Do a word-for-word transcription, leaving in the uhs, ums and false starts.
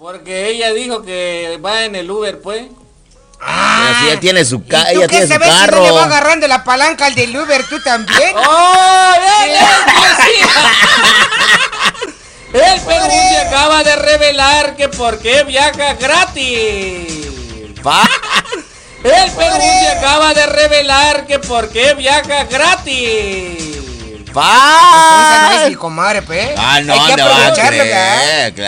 Porque ella dijo que va en el Uber, pues. Ah, si ella tiene su, ca ¿y tú ella qué tiene su sabes si carro. no le va agarrando la palanca al del Uber, tú también? ¡Oh! ¡Él, él, El Perú se acaba de revelar que por qué viaja gratis. Pa El Perú se acaba de revelar que por qué viaja gratis. Pa Pues, no es mi comadre, pues. Ah, no, hay que no va a aprovecharlo, creer, ¿verdad?